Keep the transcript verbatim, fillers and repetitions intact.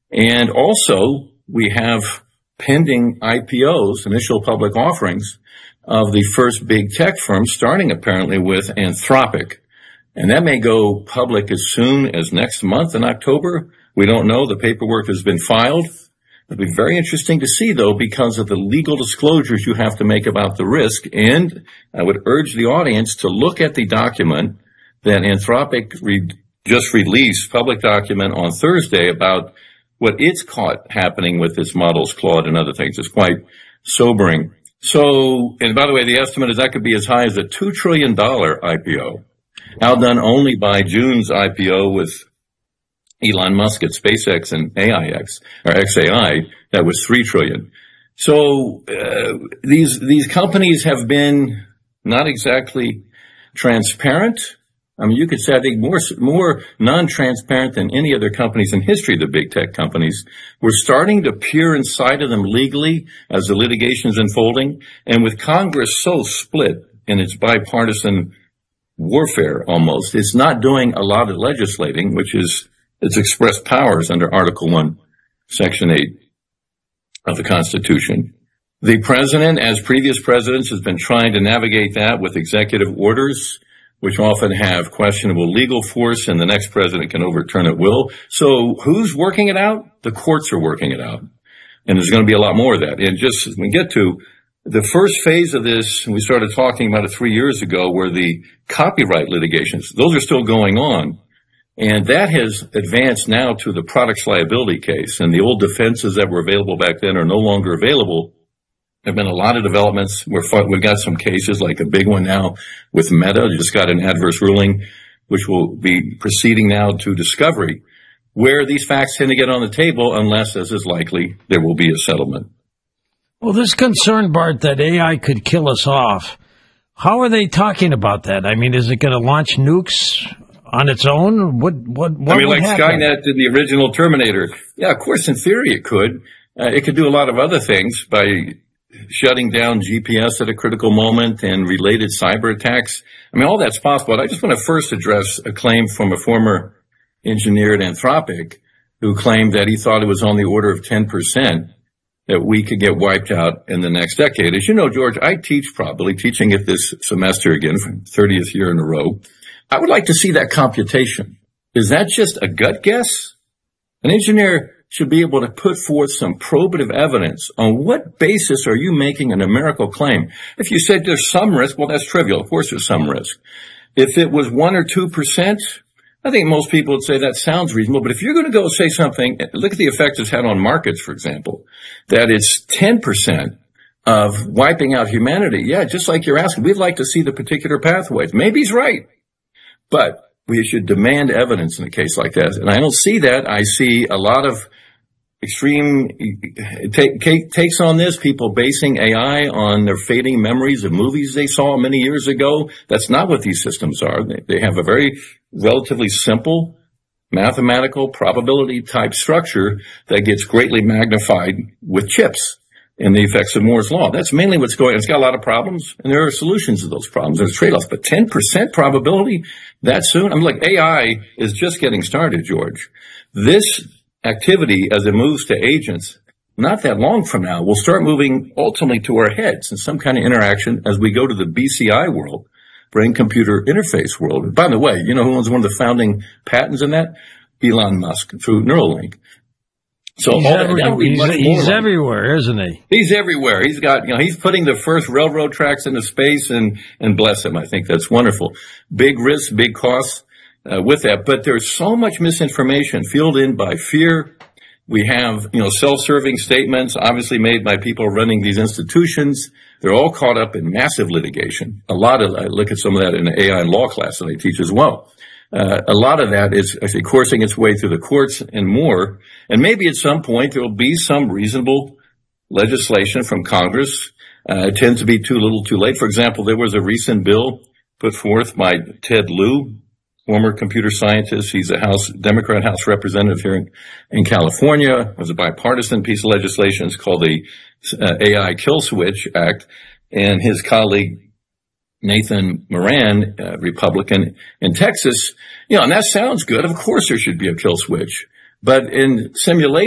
And also, we have pending I P Os, initial public offerings, of the first big tech firms, starting apparently with Anthropic. And that may go public as soon as next month in October. We don't know. The paperwork has been filed. It'll be very interesting to see, though, because of the legal disclosures you have to make about the risk. And I would urge the audience to look at the document that Anthropic re- just released, public document on Thursday, about what it's caught happening with its models, Claude and other things. It's quite sobering. So, and by the way, the estimate is that could be as high as a two trillion dollars I P O, outdone only by June's I P O with Elon Musk at SpaceX and A I X, or X A I, that was three trillion dollars. So, uh, these, these companies have been not exactly transparent. I mean, you could say, I think, more, more non-transparent than any other companies in history, the big tech companies. We're starting to peer inside of them legally as the litigation is unfolding. And with Congress so split in its bipartisan warfare almost, it's not doing a lot of legislating, which is its express powers under Article one, Section eight of the Constitution. The president, as previous presidents, has been trying to navigate that with executive orders, which often have questionable legal force, and the next president can overturn at will. So who's working it out? The courts are working it out. And there's going to be a lot more of that. And just as we get to the first phase of this, we started talking about it three years ago, were the copyright litigations. Those are still going on. And that has advanced now to the products liability case. And the old defenses that were available back then are no longer available. There have been a lot of developments. We're, we've got some cases, like a big one now with Meta. Just got an adverse ruling, which will be proceeding now to discovery, where these facts tend to get on the table unless, as is likely, there will be a settlement. Well, this concern, Bart, that A I could kill us off, how are they talking about that? I mean, is it going to launch nukes on its own? What, what, what I mean, like happen? Skynet in the original Terminator. Yeah, of course, in theory it could. Uh, it could do a lot of other things by shutting down G P S at a critical moment and related cyber attacks. I mean, all that's possible. I just want to first address a claim from a former engineer at Anthropic who claimed that he thought it was on the order of ten percent that we could get wiped out in the next decade. As you know, George, I teach probably, teaching it this semester again for the thirtieth year in a row. I would like to see that computation. Is that just a gut guess? An engineer should be able to put forth some probative evidence on what basis are you making a numerical claim. If you said there's some risk, well, that's trivial. Of course there's some risk. If it was one or two percent, I think most people would say that sounds reasonable. But if you're going to go say something, look at the effect it's had on markets, for example, that it's ten percent of wiping out humanity. Yeah, just like you're asking, we'd like to see the particular pathways. Maybe he's right, but we should demand evidence in a case like that. And I don't see that. I see a lot of extreme take, take, takes on this, people basing A I on their fading memories of movies they saw many years ago. That's not what these systems are. They, they have a very relatively simple mathematical probability type structure that gets greatly magnified with chips and the effects of Moore's law. That's mainly what's going on. It's got a lot of problems, and there are solutions to those problems. There's trade-offs, but ten percent probability that soon? I mean, look, A I is just getting started, George. This activity, as it moves to agents, not that long from now, will start moving ultimately to our heads in some kind of interaction as we go to the B C I world, brain-computer interface world. By the way, you know who owns one of the founding patents in that? Elon Musk, through Neuralink. So he's, all every, that, he's, he's everywhere, isn't he? He's everywhere. He's got, you know, he's putting the first railroad tracks into space, and, and bless him. I think that's wonderful. Big risks, big costs uh, with that. But there's so much misinformation fueled in by fear. We have, you know, self-serving statements obviously made by people running these institutions. They're all caught up in massive litigation. A lot of, I look at some of that in the A I and law class that I teach as well. Uh, a lot of that is, I say, coursing its way through the courts and more. And maybe at some point there will be some reasonable legislation from Congress. Uh, it tends to be too little too late. For example, there was a recent bill put forth by Ted Lieu, former computer scientist. He's a House Democrat House representative here in, in California. It was a bipartisan piece of legislation. It's called the uh, A I Kill Switch Act. And his colleague, Nathan Moran, uh, Republican in Texas, you know, and that sounds good. Of course there should be a kill switch. But in simulation,